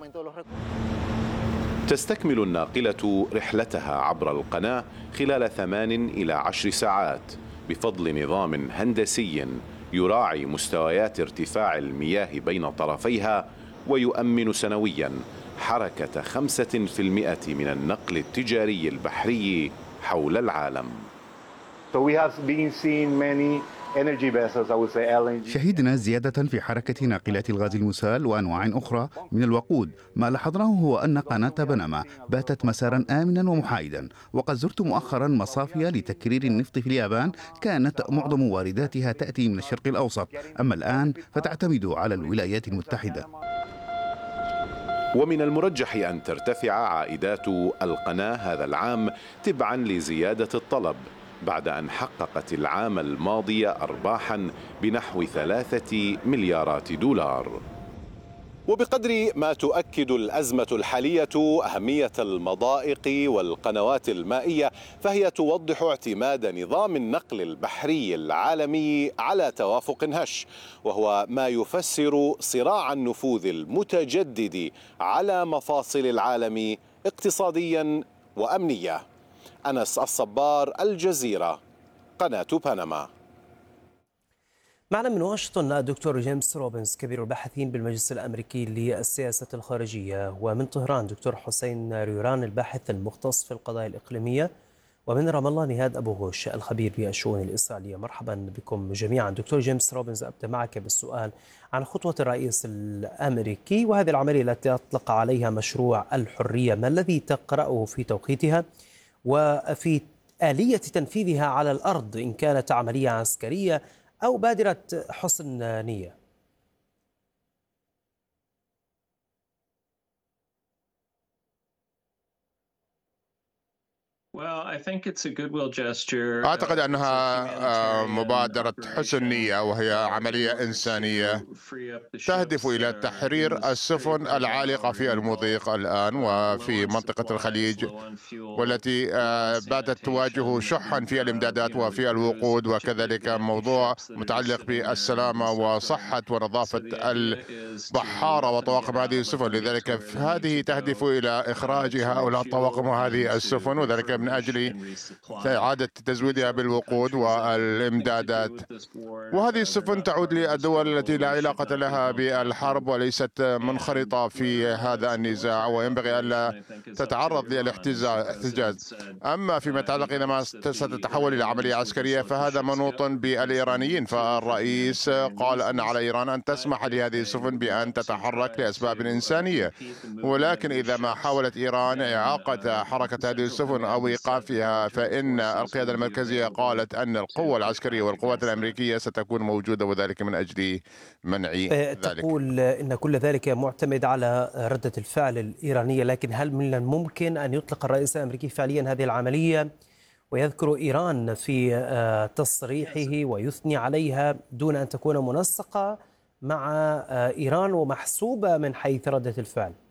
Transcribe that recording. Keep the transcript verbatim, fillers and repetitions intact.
تستكمل الناقلة رحلتها عبر القناة خلال ثمان إلى عشر ساعات بفضل نظام هندسي يراعي مستويات ارتفاع المياه بين طرفيها ويؤمن سنويا حركة خمسة في المئة من النقل التجاري البحري حول العالم. شهدنا زيادة في حركة ناقلات الغاز المسال وأنواع أخرى من الوقود. ما لاحظناه هو أن قناة بنما باتت مسارا آمنا ومحايدا. وقد زرت مؤخرا مصافي لتكرير النفط في اليابان كانت معظم وارداتها تأتي من الشرق الأوسط، أما الآن فتعتمد على الولايات المتحدة. ومن المرجح أن ترتفع عائدات القناة هذا العام تبعا لزيادة الطلب، بعد أن حققت العام الماضي أرباحا بنحو ثلاثة مليارات دولار. وبقدر ما تؤكد الأزمة الحالية أهمية المضائق والقنوات المائية، فهي توضح اعتماد نظام النقل البحري العالمي على توافق هش، وهو ما يفسر صراع النفوذ المتجدد على مفاصل العالم اقتصاديا وأمنيا. أنس الصبار، الجزيرة، قناة بنما. معنا من واشنطن الدكتور جيمس روبنز كبير الباحثين بالمجلس الأمريكي للسياسة الخارجية، ومن طهران دكتور حسين ريوران الباحث المختص في القضايا الإقليمية، ومن رام الله نهاد أبو غوش الخبير بالشؤون الإسرائيلية. مرحبا بكم جميعا. دكتور جيمس روبنز، أبدأ معك بالسؤال عن خطوة الرئيس الأمريكي وهذه العملية التي أطلق عليها مشروع الحرية، ما الذي تقرأه في توقيتها وفي آلية تنفيذها على الأرض، إن كانت عملية عسكرية أو بادرة حسن نية؟ أعتقد أنها مبادرة حسن نية، وهي عملية إنسانية تهدف إلى تحرير السفن العالقة في المضيق الآن وفي منطقة الخليج، والتي باتت تواجه شحا في الإمدادات وفي الوقود، وكذلك موضوع متعلق بالسلامة وصحة ونظافة البحارة وطواقم هذه السفن. لذلك هذه تهدف إلى إخراج هؤلاء الطواقم وهذه السفن، وذلك من أجل إعادة تزويدها بالوقود والإمدادات. وهذه السفن تعود للدول التي لا علاقة لها بالحرب وليست منخرطة في هذا النزاع، وينبغي ألا تتعرض للاحتجاز. أما فيما يتعلق إلى ما ستتحول إلى عملية عسكرية فهذا منوط بالإيرانيين، فالرئيس قال أن على إيران أن تسمح لهذه السفن بأن تتحرك لأسباب إنسانية، ولكن إذا ما حاولت إيران إعاقة حركة هذه السفن أو إيقافها فإن القيادة المركزية قالت أن القوة العسكرية والقوات الأمريكية ستكون موجودة، وذلك من أجل منع ذلك. تقول إن كل ذلك معتمد على ردة الفعل الإيرانية، لكن هل من الممكن أن يطلق الرئيس الأمريكي فعليا هذه العملية ويذكر إيران في تصريحه ويثني عليها دون أن تكون منسقة مع إيران ومحسوبة من حيث ردة الفعل؟